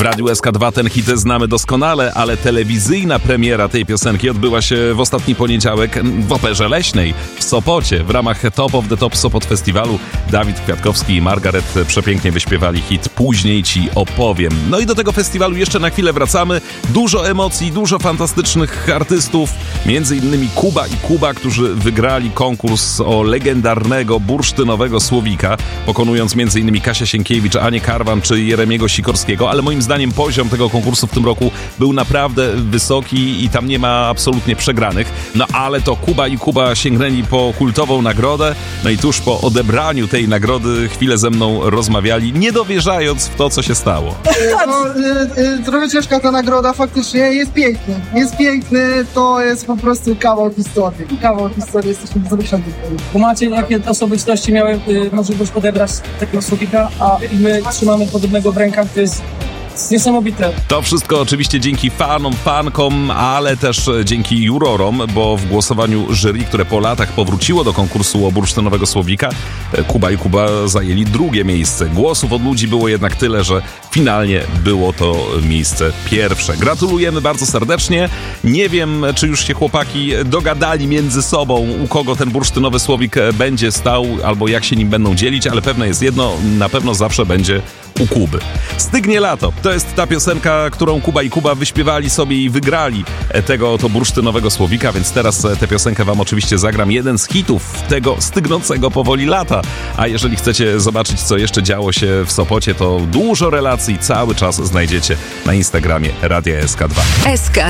W Radiu SK2 ten hit znamy doskonale, ale telewizyjna premiera tej piosenki odbyła się w ostatni poniedziałek w Operze Leśnej w Sopocie. W ramach Top of the Top Sopot Festiwalu Dawid Kwiatkowski i Margaret przepięknie wyśpiewali hit Później ci opowiem. No i do tego festiwalu jeszcze na chwilę wracamy. Dużo emocji, dużo fantastycznych artystów, między innymi Kuba i Kuba, którzy wygrali konkurs o legendarnego bursztynowego słowika, pokonując między innymi Kasię Sienkiewicz, Anię Karwan czy Jeremiego Sikorskiego, ale moim zdaniem poziom tego konkursu w tym roku był naprawdę wysoki i tam nie ma absolutnie przegranych. No ale to Kuba i Kuba sięgnęli po kultową nagrodę, no i tuż po odebraniu tej nagrody chwilę ze mną rozmawiali, nie dowierzając w to, co się stało. Trochę ciężka ta nagroda, faktycznie jest piękny. Jest piękny, to jest po prostu kawał historii. Jesteśmy wzruszeni. Bo macie, jakie osobistości miały możliwość odebrać takiego słowika, a my trzymamy podobnego w rękach, to jest niesamowite. To wszystko oczywiście dzięki fanom, fankom, ale też dzięki jurorom, bo w głosowaniu jury, które po latach powróciło do konkursu o bursztynowego słowika, Kuba i Kuba zajęli drugie miejsce. Głosów od ludzi było jednak tyle, że finalnie było to miejsce pierwsze. Gratulujemy bardzo serdecznie. Nie wiem, czy już się chłopaki dogadali między sobą, u kogo ten bursztynowy słowik będzie stał, albo jak się nim będą dzielić, ale pewne jest jedno, na pewno zawsze będzie u Kuby. Stygnie lato. To jest ta piosenka, którą Kuba i Kuba wyśpiewali sobie i wygrali tego oto bursztynowego słowika, więc teraz tę piosenkę wam oczywiście zagram. Jeden z hitów tego stygnącego powoli lata. A jeżeli chcecie zobaczyć, co jeszcze działo się w Sopocie, to dużo relacji cały czas znajdziecie na Instagramie Radia SK2. SK